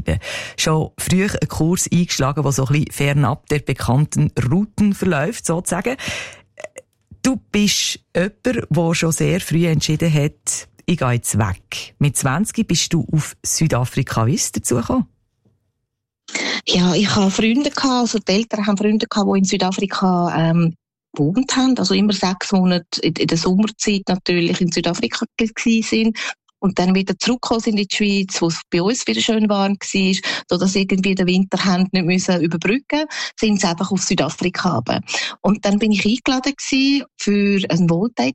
bleiben. Schon früh einen Kurs eingeschlagen, der so ein bisschen fernab der bekannten Routen verläuft, sozusagen. Du bist jemand, der schon sehr früh entschieden hat, ich gehe jetzt weg. Mit 20 bist du auf Südafrika. Wie ist es dazu gekommen? Ja, ich habe Freunde gehabt, also die Eltern haben Freunde gehabt, die in Südafrika gewohnt haben, also immer 6 Monate in der Sommerzeit natürlich in Südafrika gewesen sind. Und dann wieder zurückgekommen sind in die Schweiz, wo es bei uns wieder schön warm war, sodass irgendwie den Winter nicht müssen überbrücken, sind sie einfach auf Südafrika runter. Und dann bin ich eingeladen gewesen für einen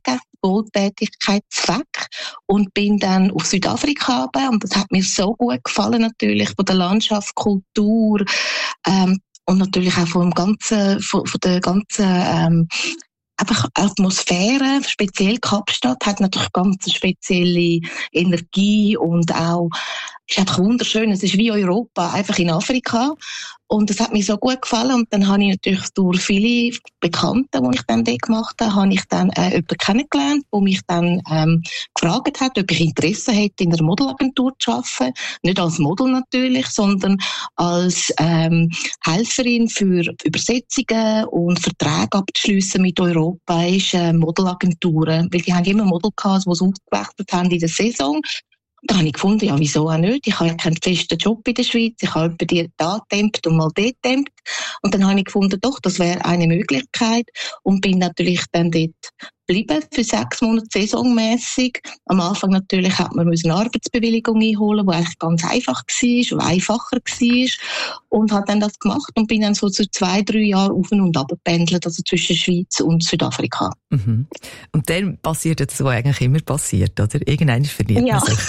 Wohltätigkeitszweck und bin dann auf Südafrika runter. Und das hat mir so gut gefallen natürlich, von der Landschaft, Kultur, und natürlich auch von der ganzen einfach Atmosphäre, speziell Kapstadt, hat natürlich ganz eine spezielle Energie und auch, ist einfach wunderschön. Es ist wie Europa, einfach in Afrika. Und das hat mir so gut gefallen. Und dann habe ich natürlich durch viele Bekannte, die ich dann dort gemacht habe, habe ich dann jemanden kennengelernt, der mich dann gefragt hat, ob ich Interesse hätte, in einer Modelagentur zu arbeiten. Nicht als Model natürlich, sondern als Helferin für Übersetzungen und Verträge abzuschliessen mit europäischen Modelagenturen. Weil die haben immer Model gehabt, die sie ausgewechselt haben in der Saison. Da habe ich gefunden, ja, wieso auch nicht? Ich habe ja keinen festen Job in der Schweiz. Ich habe etwa die da tempt und mal dort tempt. Und dann habe ich gefunden, doch, das wäre eine Möglichkeit. Und bin natürlich dann dort geblieben für 6 Monate saisonmässig. Am Anfang natürlich hat man eine Arbeitsbewilligung einholen, die eigentlich ganz einfach war, oder einfacher war. Und habe dann das gemacht und bin dann so zu 2-3 Jahren auf und ab gependelt, also zwischen Schweiz und Südafrika. Mhm. Und dann passiert das, was eigentlich immer passiert, oder? Irgendwann verliert man sich.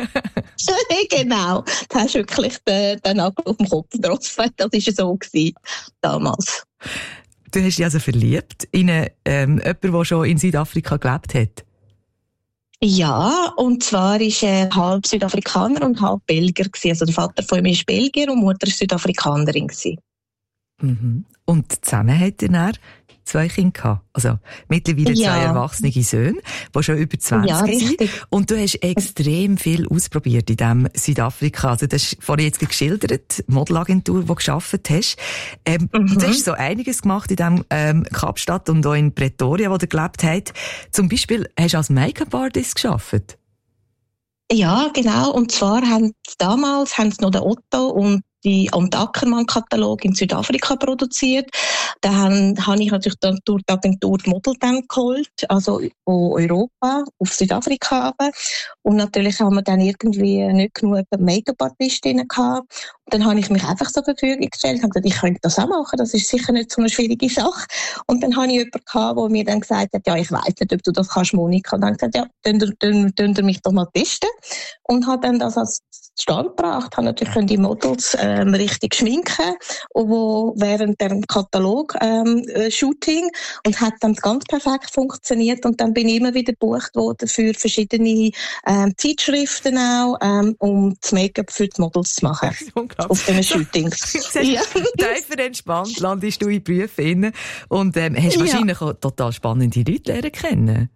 Genau. Da hast du wirklich den Nagel auf den Kopf getroffen. Das war so damals. Du hast dich also verliebt in jemanden, der schon in Südafrika gelebt hat? Ja, und zwar ist er halb Südafrikaner und halb Belgier gewesen. Also der Vater von ihm ist Belgier und die Mutter ist Südafrikanerin gewesen. Mhm. Und zusammen hat er dann 2 Kinder gehabt. Also mittlerweile 2 erwachsene Söhne, die schon über 20 sind. Und du hast extrem viel ausprobiert in diesem Südafrika. Also du hast vorhin jetzt geschildert, Modelagentur, die du gearbeitet hast. Du hast so einiges gemacht in diesem Kapstadt und auch in Pretoria, wo du gelebt hast. Zum Beispiel hast du als Make-up-Artist gearbeitet. Ja, genau. Und zwar haben sie noch den Otto und Ackermann-Katalog in Südafrika produziert. Da habe ich natürlich dann durch die Agentur Model dann geholt, also von Europa auf Südafrika runter. Und natürlich haben wir dann irgendwie nicht genug Make-up-Artistinnen gehabt. Und dann habe ich mich einfach zur Verfügung gestellt und habe gesagt, ich könnte das auch machen, das ist sicher nicht so eine schwierige Sache. Und dann habe ich jemanden gehabt, der mir dann gesagt hat, ja, ich weiss nicht, ob du das kannst, Monika. Und dann habe ich gesagt, ja, dann mich doch mal testen. Und habe dann das als Stand gebracht, habe natürlich die Models richtig schminken, wo während dem Katalog-Shooting und hat dann ganz perfekt funktioniert und dann bin ich immer wieder gebucht worden für verschiedene Zeitschriften auch, um das Make-up für die Models zu machen. Auf diesen Shootings. Ja. Tiefer entspannt landest du in Berufen und hast wahrscheinlich auch total spannende Leute lernen kennen.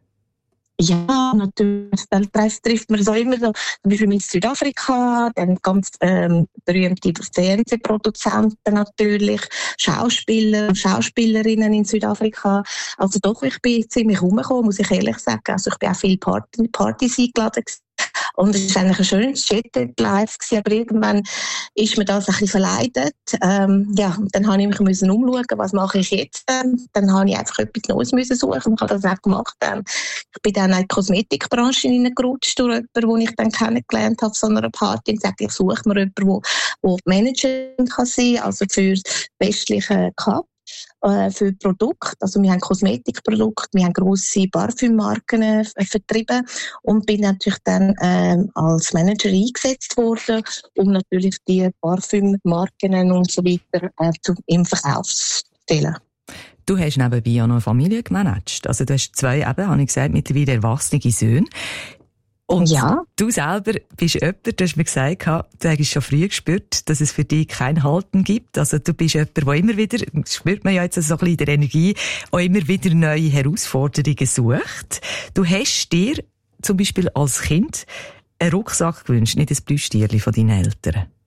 Ja, natürlich. Dann trifft man so immer so, zum Beispiel in Südafrika, dann ganz berühmte Fernsehproduzenten natürlich, Schauspieler und Schauspielerinnen in Südafrika. Also doch, ich bin ziemlich rumgekommen, muss ich ehrlich sagen. Also ich bin auch viele Partys eingeladen gewesen. Und es war eigentlich ein schönes Jet-Life gewesen, aber irgendwann ist mir das ein bisschen verleidet. Ja, dann habe ich mich umschauen, was mache ich jetzt denn? Dann habe ich einfach etwas Neues suchen und habe das auch gemacht. Ich bin dann in die Kosmetikbranche hineingerutscht durch jemanden, den ich dann kennengelernt habe auf so einer Party und sagte, ich suche mir jemanden, der Managerin kann sein, also für das westliche Cup. Für Produkte, also wir haben Kosmetikprodukte, wir haben grosse Parfümmarken vertrieben und bin natürlich dann als Manager eingesetzt worden, um natürlich die Parfümmarken und so weiter im Verkauf zu stellen. Du hast nebenbei auch noch eine Familie gemanagt. Also du hast 2, habe ich gesagt, mittlerweile erwachsene Söhne. Und du selber bist jemand, du hast mir gesagt, du hast schon früh gespürt, dass es für dich kein Halten gibt. Also du bist jemand, der immer wieder, das spürt man ja jetzt so ein bisschen in der Energie, auch immer wieder neue Herausforderungen sucht. Du hast dir zum Beispiel als Kind einen Rucksack gewünscht, nicht ein Plüschtierchen von deinen Eltern.